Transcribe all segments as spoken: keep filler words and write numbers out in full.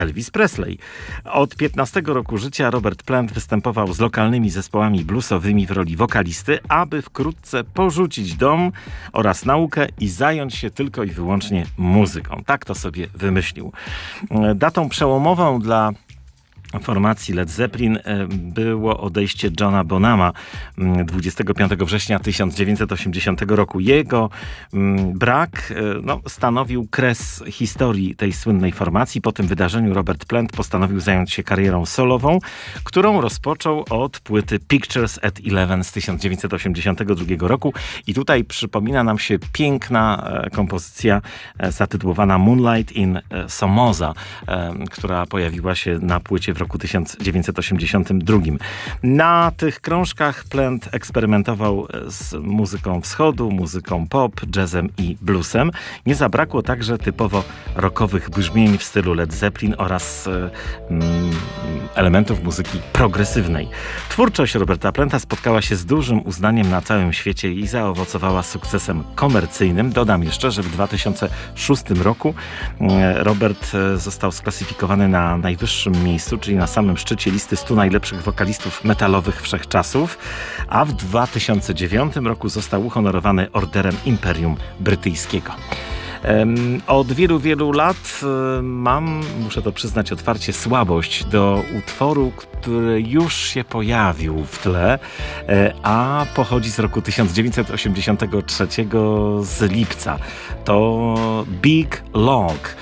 Elvis Presley. Od piętnastego roku życia Robert Plant występował z lokalnymi zespołami bluesowymi w roli wokalisty, aby wkrótce porzucić dom oraz naukę i zająć się tylko i wyłącznie muzyką. Tak to sobie wymyślił. Datą przełomową dla formacji Led Zeppelin było odejście Johna Bonhama dwudziestego piątego września tysiąc dziewięćset osiemdziesiątego roku. Jego brak no, stanowił kres historii tej słynnej formacji. Po tym wydarzeniu Robert Plant postanowił zająć się karierą solową, którą rozpoczął od płyty Pictures at Eleven z tysiąc dziewięćset osiemdziesiątego drugiego roku. I tutaj przypomina nam się piękna kompozycja zatytułowana Moonlight in Somoza, która pojawiła się na płycie w roku tysiąc dziewięćset osiemdziesiątym drugim. Na tych krążkach Plant eksperymentował z muzyką wschodu, muzyką pop, jazzem i bluesem. Nie zabrakło także typowo rockowych brzmień w stylu Led Zeppelin oraz mm, elementów muzyki progresywnej. Twórczość Roberta Planta spotkała się z dużym uznaniem na całym świecie i zaowocowała sukcesem komercyjnym. Dodam jeszcze, że w dwa tysiące szóstym roku Robert został sklasyfikowany na najwyższym miejscu, czyli na samym szczycie listy stu najlepszych wokalistów metalowych wszechczasów, a w dwa tysiące dziewiątym roku został uhonorowany Orderem Imperium Brytyjskiego. Od wielu, wielu lat mam, muszę to przyznać otwarcie, słabość do utworu, który już się pojawił w tle, a pochodzi z roku tysiąc dziewięćset osiemdziesiątego trzeciego z lipca. To Big Long.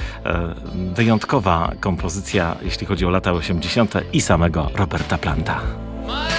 Wyjątkowa kompozycja, jeśli chodzi o lata osiemdziesiąte i samego Roberta Planta.